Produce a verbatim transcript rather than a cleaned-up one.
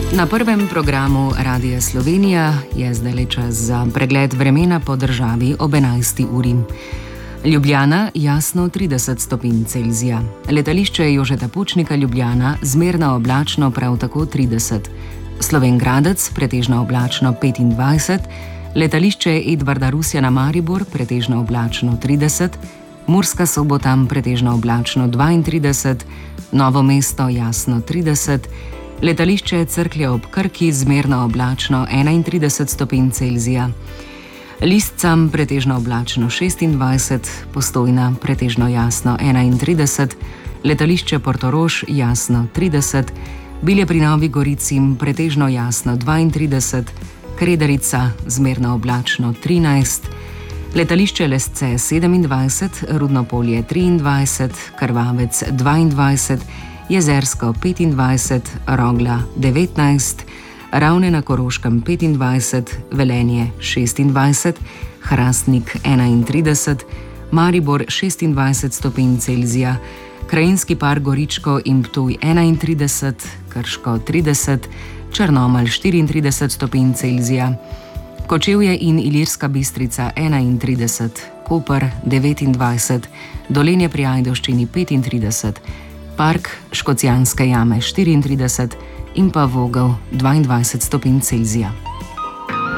Na prvem programu Radia Slovenija je zdaj čas za pregled vremena po državi ob enajsti uri. Ljubljana jasno trideset stopinj Celzija. Letališče Jožeta Pučnika Ljubljana zmerno oblačno prav tako trideset. Slovenj Gradec pretežno oblačno petindvajset. Letališče Edvarda Rusjana Maribor pretežno oblačno trideset. Murska Sobota pretežno oblačno dvaintrideset. Novo mesto jasno trideset. Letališče Cerklje ob Krki zmerno oblačno enaintrideset stopinj Celzija. Lisca pretežno oblačno šestindvajset, Postojna pretežno jasno enaintrideset, letališče Portorož jasno trideset, Bilje pri Novi Gorici pretežno jasno dvaintrideset, Kredarica zmerno oblačno trinajst, letališče Lesce sedemindvajset, Rudno Polje triindvajset, Krvavec dvaindvajset, Jezersko petindvajset, Rogla devetnajst, Ravne na Koroškem petindvajset, Velenje šestindvajset, Hrastnik enaintrideset, Maribor šestindvajset stopinj Celzija, Krajinski park Goričko in Ptuj enaintrideset, Krško trideset, Črnomelj štiriintrideset stopinj Celzija, Kočevje in Ilirska Bistrica enaintrideset, Koper devetindvajset, Dolenje pri Ajdovščini petintrideset, Park Škocjanske jame štiriintrideset in pa Vogel dvaindvajset stopinj Celzija.